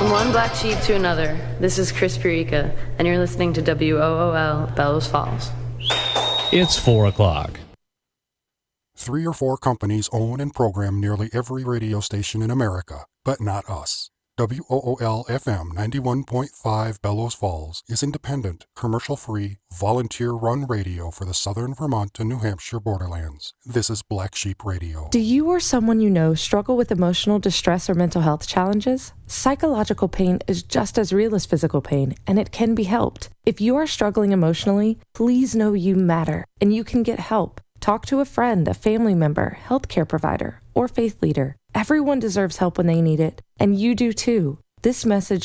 From one black sheep to another, this is Chris Perica, and you're listening to WOOL Bellows Falls. It's 4 o'clock. 3 or 4 companies own and program nearly every radio station in America, but not us. WOOL-FM 91.5 Bellows Falls is independent, commercial-free, volunteer-run radio for the southern Vermont and New Hampshire borderlands. This is Black Sheep Radio. Do you or someone you know struggle with emotional distress or mental health challenges? Psychological pain is just as real as physical pain, and it can be helped. If you are struggling emotionally, please know you matter, and you can get help. Talk to a friend, a family member, healthcare provider, or faith leader. Everyone deserves help when they need it, and you do too. This message